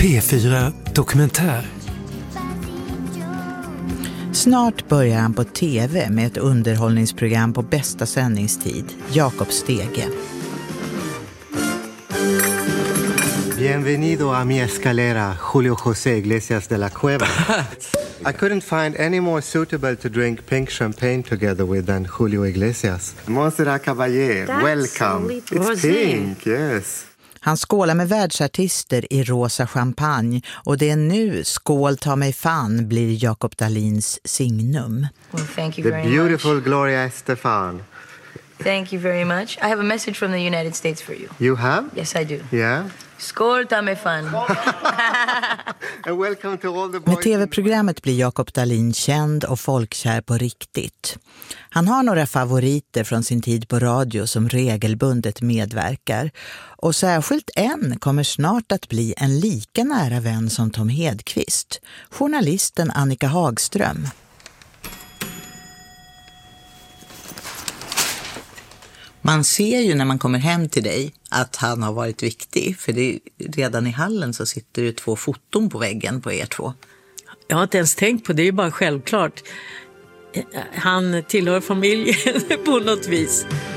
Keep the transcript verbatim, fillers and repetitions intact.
P fyra Dokumentär. Snart börjar han på tv med ett underhållningsprogram på bästa sändningstid, Jakob Stege. Bienvenido a mi escalera, Julio José Iglesias de la Cueva. I couldn't find any more suitable to drink pink champagne together with than Julio Iglesias. Monserrat Caballé, welcome. It's pink, yes. Han skålar med världsartister i rosa champagne och det är nu Skål ta mig fan blir Jakob Dahlins signum. Well, thank you The very beautiful much. Gloria Estefan. Thank you very much. I have a message from the United States for you. You have? Yes, I do. Yeah. Skål ta mig fan. And welcome to all the boys. Med tv-programmet blir Jakob Dahlin känd och folkkär på riktigt. Han har några favoriter från sin tid på radio som regelbundet medverkar. Och särskilt en kommer snart att bli en lika nära vän som Tom Hedqvist. Journalisten Annika Hagström. Man ser ju när man kommer hem till dig att han har varit viktig. För det, redan i hallen så sitter det två foton på väggen på er två. Jag har inte ens tänkt på det, det är bara självklart. Han tillhör familjen på något vis.